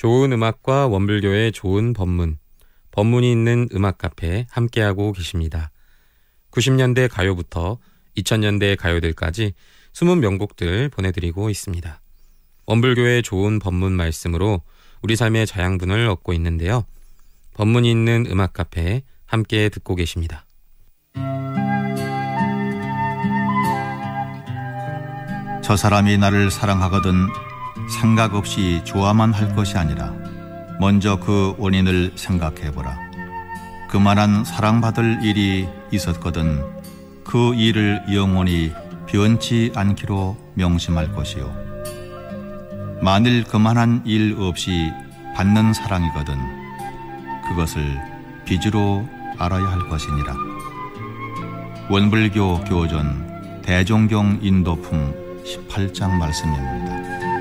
좋은 음악과 원불교의 좋은 법문, 법문이 있는 음악 카페 함께하고 계십니다. 90년대 가요부터 2000년대 가요들까지 숨은 명곡들 보내드리고 있습니다. 원불교의 좋은 법문 말씀으로 우리 삶의 자양분을 얻고 있는데요. 법문이 있는 음악 카페 함께 듣고 계십니다. 저 사람이 나를 사랑하거든 생각 없이 좋아만 할 것이 아니라 먼저 그 원인을 생각해보라. 그만한 사랑받을 일이 있었거든 그 일을 영원히 변치 않기로 명심할 것이요. 만일 그만한 일 없이 받는 사랑이거든 그것을 빚으로 알아야 할 것이니라. 원불교 교전 대종경 인도품 18장 말씀입니다.